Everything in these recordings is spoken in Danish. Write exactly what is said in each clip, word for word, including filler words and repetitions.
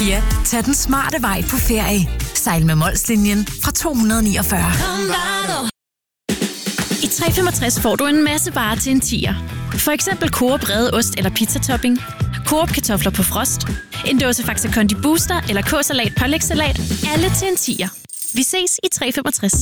Ja, tag den smarte vej på ferie. Sejl med Molslinjen fra to hundrede og niogfyrre. I tre femogtres får du en masse varer til en tier. For eksempel Coop rede ost eller pizzatopping, Coop kartofler på frost, en dåse Faxe Kondi Booster eller K-salat pålægssalat. Alle til en tier. Vi ses i tre femogtres.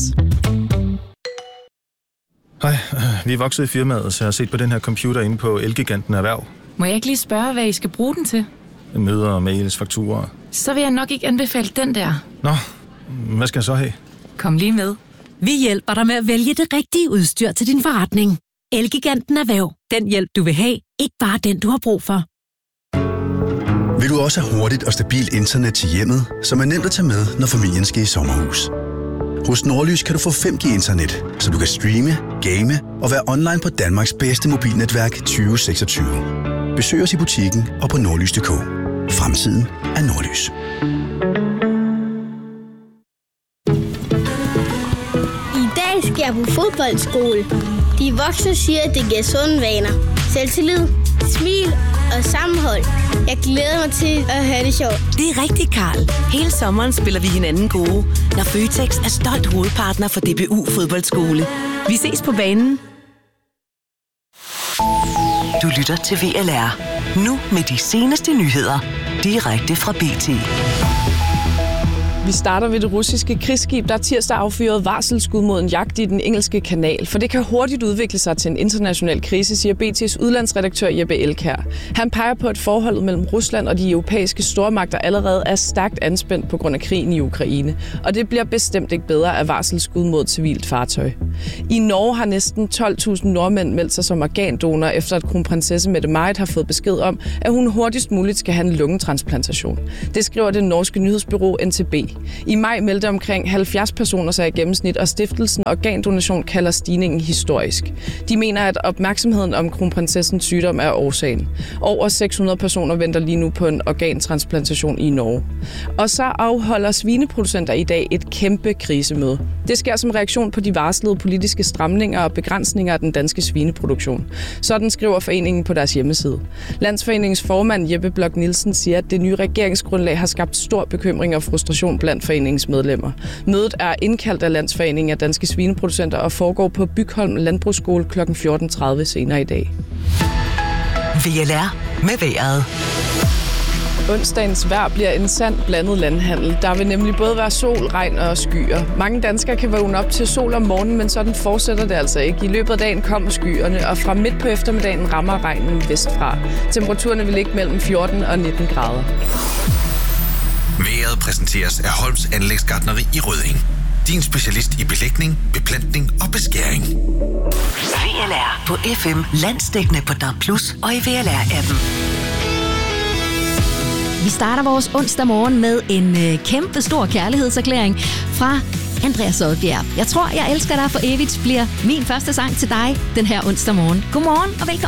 Hej, vi er vokset i firmaet, så jeg har set på den her computer inde på Elgiganten Erhverv. Må jeg ikke lige spørge, hvad I skal bruge den til? Møder, mails, fakturer. Så vil jeg nok ikke anbefale den der. Nå, hvad skal jeg så have? Kom lige med. Vi hjælper dig med at vælge det rigtige udstyr til din forretning. Elgiganten Erhverv. Den hjælp, du vil have. Ikke bare den, du har brug for. Vil du også have hurtigt og stabilt internet til hjemmet, som er nemt at tage med, når familien skal i sommerhus? Hos Nordlys kan du få fem G internet, så du kan streame, game og være online på Danmarks bedste mobilnetværk tyve seksogtyve. Besøg os i butikken og på nordlys punktum d k. Fremtiden er Nordlys. I dag skal jeg på fodboldskole. De voksne siger, at det giver sunde vaner. Selvtillid, smil og sammenhold. Jeg glæder mig til at have det sjovt. Det er rigtigt, Karl. Hele sommeren spiller vi hinanden gode, når Føtex er stolt hovedpartner for D B U Fodboldskole. Vi ses på banen. Du lytter til V L R. Nu med de seneste nyheder. Direkte fra B T. Vi starter ved det russiske krigsskib, der tirsdag affyrede varselsskud mod en jagt i den engelske kanal. For det kan hurtigt udvikle sig til en international krise, siger B T's udlandsredaktør Jeppe Elkjær. Han peger på, at forholdet mellem Rusland og de europæiske stormagter allerede er stærkt anspændt på grund af krigen i Ukraine. Og det bliver bestemt ikke bedre af varselsskud mod et civilt fartøj. I Norge har næsten tolv tusind nordmænd meldt sig som organdonor, efter at kronprinsesse Mette-Marit har fået besked om, at hun hurtigst muligt skal have en lungetransplantation. Det skriver det norske nyhedsbureau N T B. I maj meldte omkring halvfjerds personer sig i gennemsnit, og stiftelsen Organdonation kalder stigningen historisk. De mener, at opmærksomheden om kronprinsessens sygdom er årsagen. Over seks hundrede personer venter lige nu på en organtransplantation i Norge. Og så afholder svineproducenter i dag et kæmpe krisemøde. Det sker som reaktion på de varslede politiske stramninger og begrænsninger af den danske svineproduktion. Sådan skriver foreningen på deres hjemmeside. Landsforeningens formand Jeppe Blok Nielsen siger, at det nye regeringsgrundlag har skabt stor bekymring og frustration blandt foreningens medlemmer. Mødet er indkaldt af Landsforeningen af Danske Svineproducenter og foregår på Bygholm Landbrugsskole klokken fjorten tredive senere i dag. V L R med vejret. Onsdagens vejr bliver en sand blandet landhandel. Der vil nemlig både være sol, regn og skyer. Mange danskere kan vågne op til sol om morgenen, men sådan fortsætter det altså ikke. I løbet af dagen kommer skyerne, og fra midt på eftermiddagen rammer regnen vestfra. Temperaturerne vil ligge mellem fjorten og nitten grader. Vejret præsenteres af Holms Anlægsgartneri i Rødding. Din specialist i belægning, beplantning og beskæring. V L R på F M, landsdækkende på D A B plus og i V L R-appen. Vi starter vores onsdag morgen med en øh, kæmpe stor kærlighedserklæring fra Andreas Odbjerg. Jeg tror, jeg elsker dig for evigt bliver min første sang til dig den her onsdag morgen. Godmorgen og velkommen.